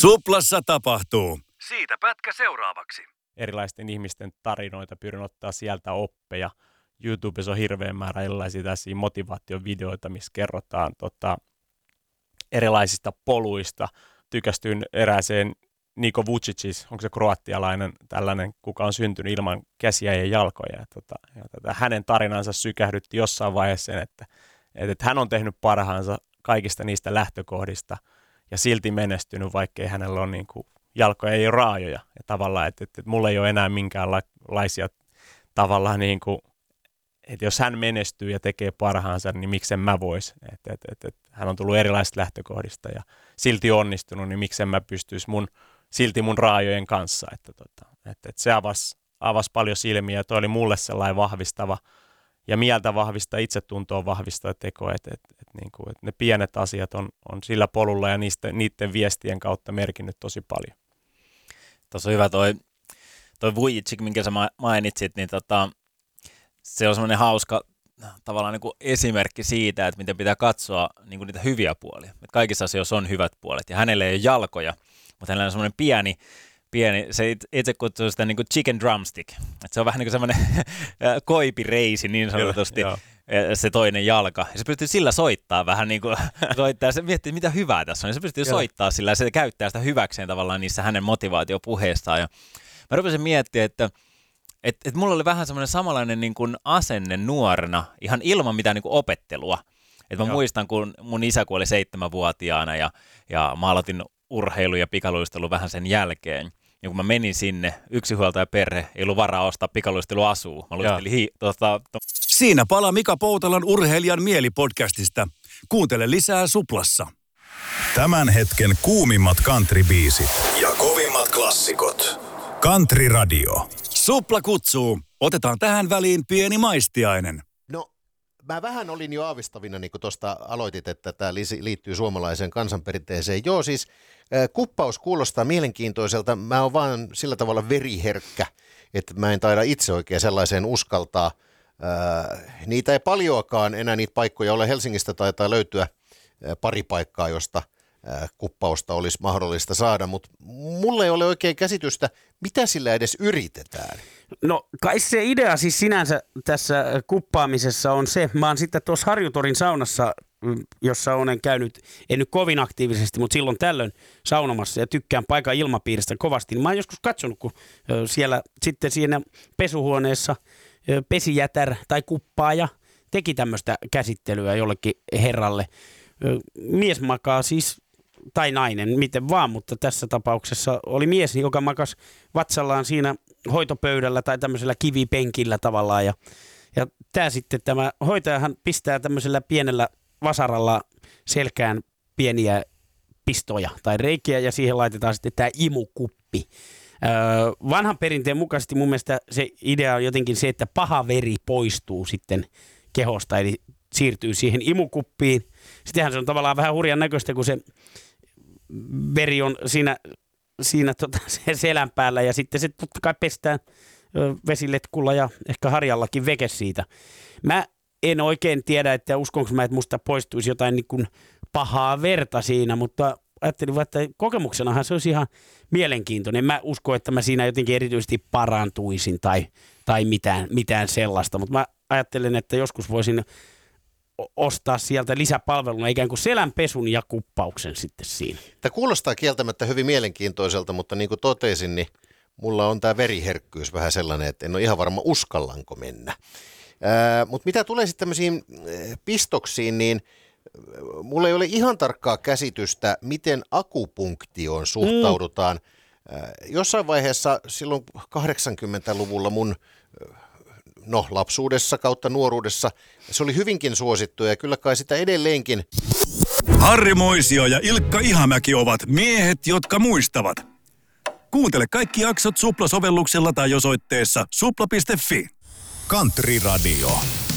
Suplassa tapahtuu. Siitä pätkä seuraavaksi. Erilaisten ihmisten tarinoita, pyrin ottaa sieltä oppeja. YouTubessa on hirveän määrä erilaisia tässä motivaatiovideoita, missä kerrotaan erilaisista poluista. Tykästyin erääseen Niko Vucic, onko se kroatialainen tällainen, kuka on syntynyt ilman käsiä ja jalkoja. Hänen tarinansa sykähdytti jossain vaiheessa sen, että hän on tehnyt parhaansa kaikista niistä lähtökohdista ja silti menestynyt, vaikkei hänellä ole niin kuin, jalkoja ei ole raajoja. Ja tavallaan, että mulla ei ole enää minkäänlaisia tavallaan niin kuin, että jos hän menestyy ja tekee parhaansa, niin miksen mä vois. Hän on tullut erilaisista lähtökohdista ja silti onnistunut, niin miksen mä pystyisi silti mun raajojen kanssa. Se avasi paljon silmiä ja toi oli mulle sellainen vahvistava ja mieltä vahvistava, itsetuntoa vahvistava teko, että ne pienet asiat on sillä polulla ja niiden viestien kautta merkinnyt tosi paljon. Tuossa on hyvä toi Vujic, minkä sä mainitsit, niin se on semmoinen hauska tavallaan niin kuin esimerkki siitä, että miten pitää katsoa niin kuin niitä hyviä puolia. Että kaikissa asioissa on hyvät puolet ja hänellä ei ole jalkoja, mutta hänellä on semmoinen pieni, se itse kutsuu sitä niin kuin chicken drumstick. Että se on vähän niin kuin semmoinen koipireisi niin sanotusti, se toinen jalka. Ja se pystyy sillä soittaa vähän niin kuin soittaa ja se miettii, mitä hyvää tässä on. Ja se pystyy soittaa sillä ja se käyttää sitä hyväkseen tavallaan niissä hänen motivaatiopuheistaan. Ja mä rupesin miettimään, että mulla oli vähän semmoinen samanlainen niin kuin asenne nuorena, ihan ilman mitään niin kuin opettelua. Että mä muistan, kun mun isä kuoli 7-vuotiaana ja mä aloitin urheilu ja pikaluistelu vähän sen jälkeen. Ja kun mä menin sinne, yksinhuoltajaperhe, ei ollut varaa ostaa pikaluisteluasua. Mä luistelin Siinä palaa Mika Poutalan Urheilijan mielipodcastista. Kuuntele lisää Suplassa. Tämän hetken kuumimmat country-biisit ja kovimmat klassikot. Country Radio. Supla kutsuu. Otetaan tähän väliin pieni maistiainen. No, mä vähän olin jo aavistavina, niin kuin tuosta aloitit, että tämä liittyy suomalaiseen kansanperinteeseen. Joo, siis kuppaus kuulostaa mielenkiintoiselta. Mä oon vaan sillä tavalla veriherkkä, että mä en taida itse oikein sellaiseen uskaltaa. Niitä ei paljoakaan enää niitä paikkoja ole. Helsingistä taitaa löytyä pari paikkaa, josta kuppausta olisi mahdollista saada, mutta mulla ei ole oikein käsitystä, mitä sillä edes yritetään. No kai se idea siis sinänsä tässä kuppaamisessa on se, mä oon sitten tuossa Harjutorin saunassa, jossa olen käynyt, en nyt kovin aktiivisesti, mutta silloin tällöin saunomassa ja tykkään paikan ilmapiiristä kovasti, niin mä oon joskus katsonut, kun siellä sitten siinä pesuhuoneessa pesijätär tai kuppaaja teki tämmöistä käsittelyä jollekin herralle. Mies makaa siis, tai nainen, miten vaan, mutta tässä tapauksessa oli mies, joka makasi vatsallaan siinä hoitopöydällä tai tämmöisellä kivipenkillä tavallaan. Ja tämä hoitajahan pistää tämmöisellä pienellä vasaralla selkään pieniä pistoja tai reikiä ja siihen laitetaan sitten tämä imukuppi. Vanhan perinteen mukaisesti mun mielestä se idea on jotenkin se, että paha veri poistuu sitten kehosta, eli siirtyy siihen imukuppiin. Sittenhän se on tavallaan vähän hurjan näköistä, kun se veri on siinä sen selän päällä ja sitten se totta kai pestään vesiletkulla ja ehkä harjallakin veke siitä. Mä en oikein tiedä, että uskonko mä, että musta poistuisi jotain niin kuin pahaa verta siinä, mutta ajattelin, että kokemuksenahan se olisi ihan mielenkiintoinen. Mä uskon, että mä siinä jotenkin erityisesti parantuisin tai mitään sellaista, mutta mä ajattelen, että joskus voisin ostaa sieltä lisäpalveluna ikään kuin selänpesun ja kuppauksen sitten siinä. Tämä kuulostaa kieltämättä hyvin mielenkiintoiselta, mutta niin kuin totesin, niin mulla on tämä veriherkkyys vähän sellainen, että en ole ihan varma uskallanko mennä. Mutta mitä tulee sitten tämmöisiin pistoksiin, niin mulla ei ole ihan tarkkaa käsitystä, miten akupunktioon suhtaudutaan. Jossain vaiheessa silloin 80-luvulla mun lapsuudessa kautta nuoruudessa se oli hyvinkin suosittu ja kyllä kai sitä edelleenkin. Harri Moisio ja Ilkka Ihamäki ovat miehet, jotka muistavat. Kuuntele kaikki jaksot Supla-sovelluksella tai osoitteessa supla.fi. Country Radio.